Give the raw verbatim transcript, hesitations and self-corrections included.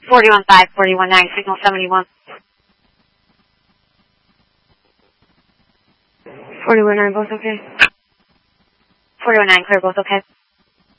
forty-one five, forty-one nine, signal seventy-one. forty-one nine, both okay? forty-one nine, clear, both okay?